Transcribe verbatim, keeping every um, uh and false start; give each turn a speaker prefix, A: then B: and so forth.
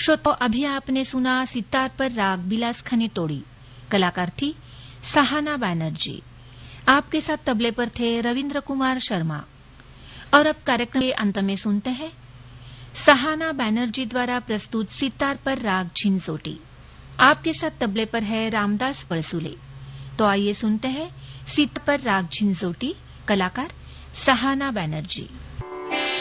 A: श्रोताओं, अभी आपने सुना सितार पर राग बिलास खने तोड़ी, कलाकार थी सहाना बैनर्जी। आपके साथ तबले पर थे रविंद्र कुमार शर्मा। और अब कार्यक्रम के अंत में सुनते हैं सहाना बैनर्जी द्वारा प्रस्तुत सितार पर राग झिंझोटी। आपके साथ तबले पर है रामदास परसुले। तो आइए सुनते हैं सितार पर राग झिंझोटी, कलाकार सहाना बैनर्जी।